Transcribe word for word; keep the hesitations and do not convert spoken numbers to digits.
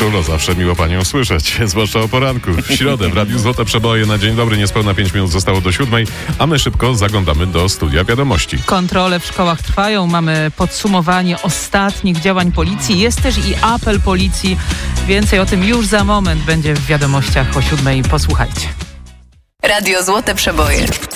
Ursulo, zawsze miło panią słyszeć, zwłaszcza o poranku. W środę w Radiu Złote Przeboje na dzień dobry, niespełna pięć minut zostało do siódmej, a my szybko zaglądamy do studia wiadomości. Kontrole w szkołach trwają, mamy podsumowanie ostatnich działań policji, jest też i apel policji. Więcej o tym już za moment będzie w wiadomościach o siódmej. Posłuchajcie. Radio Złote Przeboje.